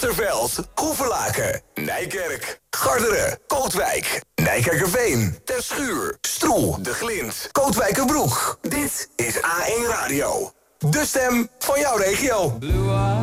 Terveld, Hoevelaken, Nijkerk, Garderen, Kootwijk, Nijkerkerveen, Terschuur, Stroe, De Glind, Kootwijkerbroek. Dit is A1 Radio. De stem van jouw regio.